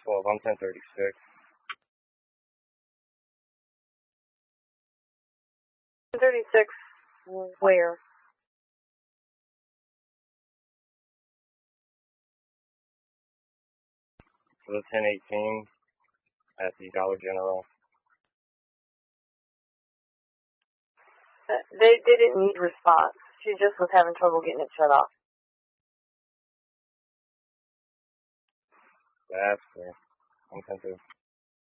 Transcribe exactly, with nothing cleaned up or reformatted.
twelve. I'm ten thirty-six. ten thirty-six, where? For the ten eighteen at the Dollar General. Uh, they didn't need response. She just was having trouble getting it shut off. That's fair. I'm ten thirty.